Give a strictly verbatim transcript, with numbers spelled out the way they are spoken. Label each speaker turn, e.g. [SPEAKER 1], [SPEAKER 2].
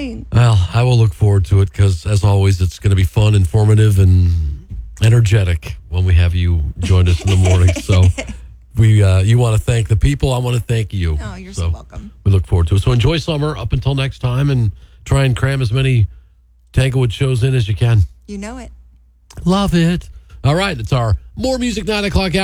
[SPEAKER 1] fine.
[SPEAKER 2] Well, I will look forward to it because, as always, it's going to be fun, informative, and energetic when we have you join us in the morning. So we, uh, you want to thank the people. I want to thank you.
[SPEAKER 1] Oh, you're so, so welcome.
[SPEAKER 2] We look forward to it. So enjoy summer up until next time and try and cram as many Tanglewood shows in as you can.
[SPEAKER 1] You know it.
[SPEAKER 2] Love it. All right. It's our More Music nine o'clock hour.